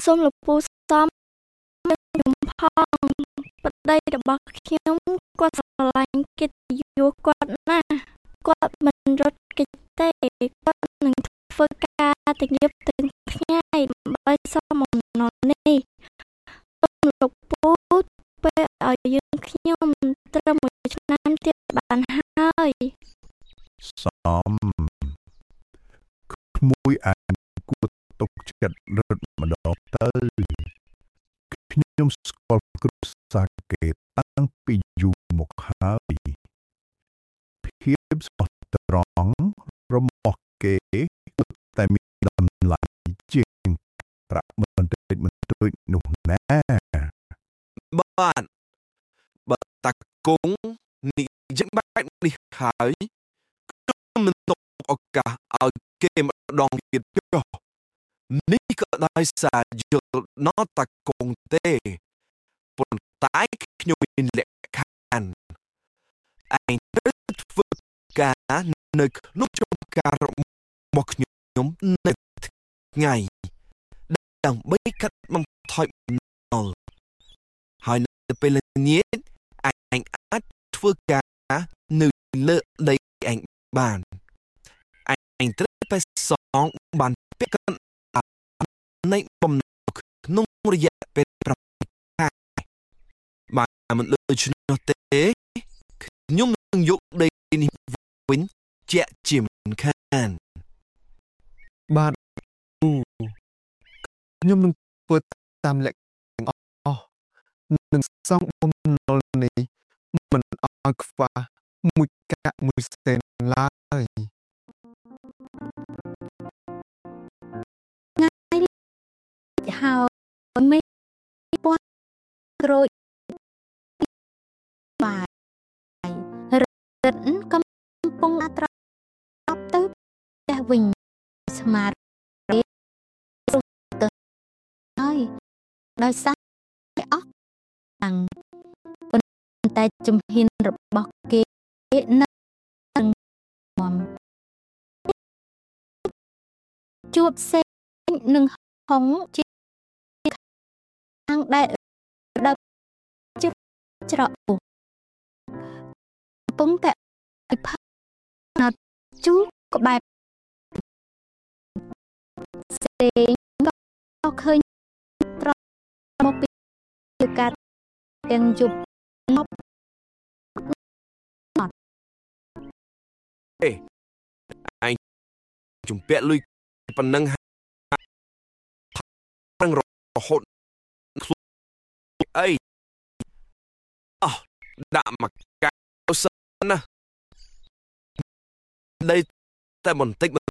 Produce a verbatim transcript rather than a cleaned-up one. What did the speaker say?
សូមលោកពូសំខ្ញុំផងប្តីរបស់ខ្ញុំគាត់ស្រឡាញ់កិត្តិយសគាត់ណាស់គាត់មិនរត់គេចទេគាត់នឹងធ្វើការទាំងយប់ទាំងថ្ងៃដើម្បីសមអំណរនេះសូមលោកពូពេលឲ្យយើងខ្ញុំត្រឹមមួយឆ្នាំទៀតបានហើយសំក្មួយអានគួរទុកចិត្តរត់ម្ដងទៅខ្ញុំស្គាល់គ្រួសារគេតាំងពីយូរមកហើយភាពស្មោះត្រង់របស់គេតែមានតម្លៃជាងប្រាក់បន្តិចបន្តួចនោះណាបាទបើតាគង់និយាយបែបនេះហើយខ្ញុំមិនទុកឱកាសឲ្យគេម្ដងទៀតចុះនេះក៏ដោយសារយល់ដល់តាគង់ទេប៉ុន្តែខ្ញុំមានលក្ខខណ្ឌឯងត្រូវធ្វើការនៅក្នុងចំការរបស់ខ្ញុំនៅថ្ងៃដើម្បីកាត់បន្ថយបំណុលហើយនៅពេលល្ងាចឯងអាចធ្វើការនៅលើដីឯងបានឯងត្រូវតែសងបានពាក់កណ្ដាលនៃបំណុលក្នុងរយៈពេលប្រាំខែបើមិនដូច្នោះទេខ្ញុំនឹងយកដីនេះវិញជាក់ជាមិនខានបាទខ្ញុំនឹងធ្វើតាមលក្ខទាំងអស់នឹងសងបំណុលនេះមិនឲ្យខ្វះមួយកាក់មួយសេនឡើយថ្ងៃហើយមេពាន់ក្រូចបាយរិទ្ធកំពុងត្រប់ទៅផ្ទះវិញស្មារតីទៅហើយដោយសារតែអស់តាំងប៉ុន្តែជំហានរបស់គេនៅនឹងជួបសេងនឹងហុងជាខាងដែលដល់ជិះច្រកកំពុងតែពិផាណាត់ជួក្បែរសេងក៏ឃើញត្រង់មកពីការទាំងជប់មកអេឯងជំពាក់លុយប៉ុណ្ណឹងប្រឹងរហូតខ្លួនអីអោះដាក់មកកៅសិនណាដីតែបន្តិច